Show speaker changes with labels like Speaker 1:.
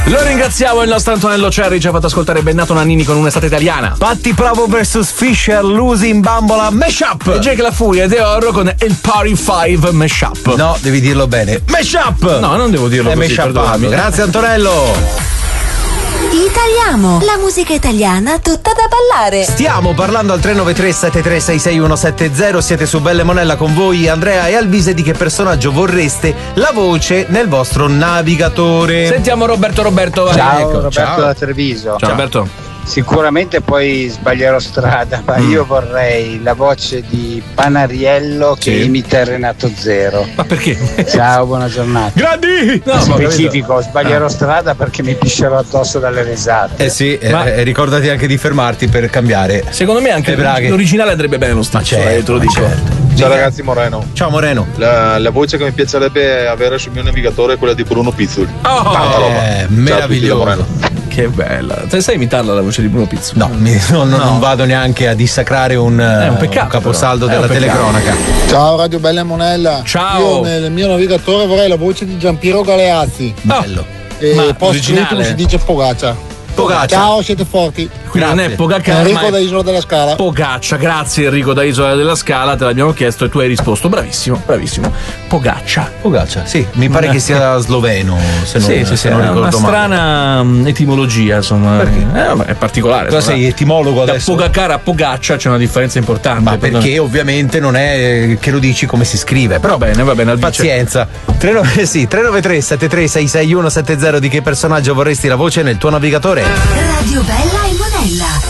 Speaker 1: Lo ringraziamo, il nostro Antonello Cerri ci ha fatto ascoltare Bennato Nannini con un'estate italiana.
Speaker 2: Patti Bravo vs Fisher, Lusi in bambola, Mashup.
Speaker 1: E Jake La Furia e De Orro con il Party 5 Mashup.
Speaker 2: No, devi dirlo bene. Mashup!
Speaker 1: No, non devo dirlo così, perdonami.
Speaker 2: Grazie Antonello.
Speaker 3: Italiamo, la musica italiana tutta da ballare.
Speaker 2: Stiamo parlando al 393-7366-170. Siete su Belle Monella con voi Andrea e Alvise. Di che personaggio vorreste la voce nel vostro navigatore?
Speaker 1: Sentiamo Roberto.
Speaker 4: Ciao,
Speaker 1: Ecco.
Speaker 4: Roberto da Treviso.
Speaker 1: Ciao Roberto.
Speaker 4: Sicuramente poi sbaglierò strada, ma io vorrei la voce di Panariello che imita Renato Zero.
Speaker 1: Ma perché?
Speaker 4: Ciao, buona giornata.
Speaker 1: Grandi! No,
Speaker 4: Specifico, sbaglierò strada perché mi piscerò addosso dalle risate.
Speaker 2: Sì, ricordati anche di fermarti per cambiare.
Speaker 1: Secondo me anche l'originale andrebbe bene lo stesso. Te lo dico.
Speaker 5: Ciao ragazzi, Moreno.
Speaker 2: Ciao Moreno.
Speaker 5: La voce che mi piacerebbe avere sul mio navigatore è quella di Bruno Pizzoli.
Speaker 1: Tanta
Speaker 5: roba.
Speaker 2: Meraviglioso.
Speaker 1: Che bella. Te sai imitarla la voce di Bruno Pizzoli?
Speaker 2: No, non vado neanche a dissacrare un caposaldo della telecronaca.
Speaker 6: Ciao Radio Bella Monella.
Speaker 1: Ciao.
Speaker 6: Io nel mio navigatore vorrei la voce di Giampiero Galeazzi.
Speaker 2: Bello.
Speaker 6: E post scriptum si dice Pogaccia. Ciao, siete forti.
Speaker 1: Quindi non è Pogacar,
Speaker 6: Enrico da Isola della Scala.
Speaker 1: Pogaccia. Grazie Enrico da Isola della Scala, te l'abbiamo chiesto e tu hai risposto. Bravissimo. Pogaccia, sì, mi pare che sia sloveno, se non ricordo una
Speaker 2: male.
Speaker 1: strana etimologia, insomma. Perché? È particolare.
Speaker 2: Tu sei etimologo
Speaker 1: da
Speaker 2: adesso?
Speaker 1: Da Pogacar a Pogaccia c'è una differenza importante.
Speaker 2: Ma perché ovviamente non è che lo dici come si scrive. Però
Speaker 1: va bene,
Speaker 2: pazienza. 393-7366-170. Di che personaggio vorresti la voce nel tuo navigatore?
Speaker 3: Radio Bella e Monella.